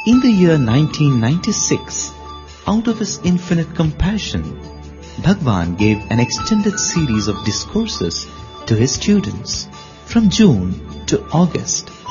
In the year 1996, out of his infinite compassion, Bhagwan gave an extended series of discourses to his students from June to August.